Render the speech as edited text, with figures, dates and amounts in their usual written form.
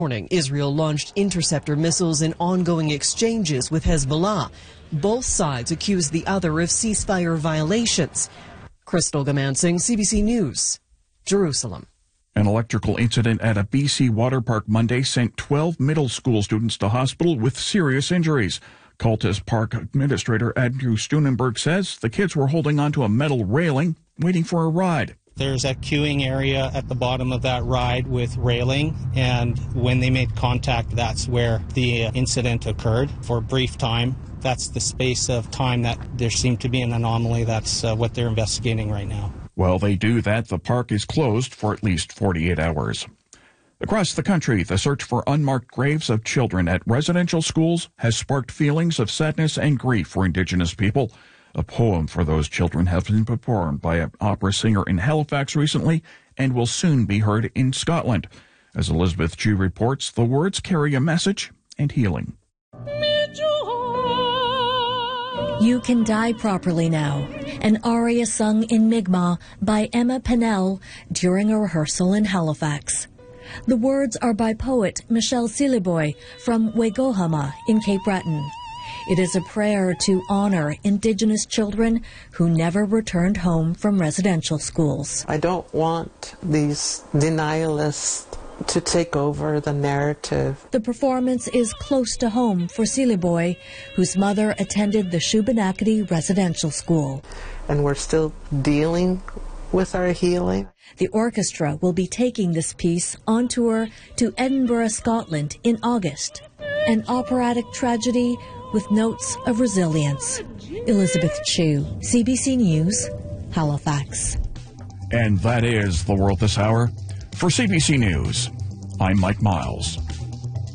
Morning, Israel launched interceptor missiles in ongoing exchanges with Hezbollah. Both sides accuse the other of ceasefire violations. Crystal Gamansing, CBC News, Jerusalem. An electrical incident at a BC water park Monday sent 12 middle school students to hospital with serious injuries. Cultus Park Administrator Andrew Steunenberg says the kids were holding onto a metal railing, waiting for a ride. There's a queuing area at the bottom of that ride with railing, and when they made contact, that's where the incident occurred for a brief time. That's the space of time that there seemed to be an anomaly. That's what they're investigating right now. While they do that, the park is closed for at least 48 hours. Across the country, the search for unmarked graves of children at residential schools has sparked feelings of sadness and grief for Indigenous people. A poem for those children has been performed by an opera singer in Halifax recently and will soon be heard in Scotland. As Elizabeth Chu reports, the words carry a message and healing. You Can Die Properly Now, an aria sung in Mi'kmaq by Emma Pennell during a rehearsal in Halifax. The words are by poet Michelle Siliboy from Wegohama in Cape Breton. It is a prayer to honor Indigenous children who never returned home from residential schools. I don't want these denialists to take over the narrative. The performance is close to home for Siliboy, whose mother attended the Shubenacadie Residential School. And we're still dealing with our healing. The orchestra will be taking this piece on tour to Edinburgh, Scotland in August. An operatic tragedy with notes of resilience. Elizabeth Chu, CBC News, Halifax. And that is The World This Hour. For CBC News, I'm Mike Miles.